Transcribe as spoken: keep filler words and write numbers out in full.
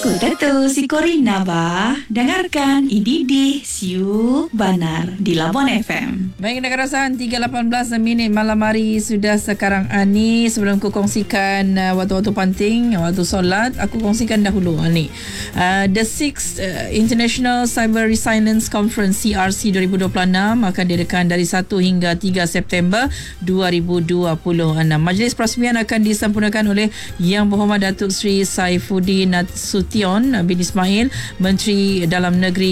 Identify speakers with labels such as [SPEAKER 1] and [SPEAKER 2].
[SPEAKER 1] Aku Dato' si Corina ba. Dengarkan Ididi Siu Banar di Labuan F M.
[SPEAKER 2] Baik, nak rasakan tiga lapan belas minit malam hari sudah sekarang ni. Sebelum aku kongsikan uh, waktu-waktu penting, waktu solat, aku kongsikan dahulu uh, ni. Uh, the sixth uh, International Cyber Resilience Conference C R C dua ribu dua puluh enam akan diadakan dari satu hingga tiga September dua ribu dua puluh enam. Majlis perasmian akan disempurnakan oleh Yang Berhormat Datuk Seri Saifuddin Nasution bin Ismail, Menteri Dalam Negeri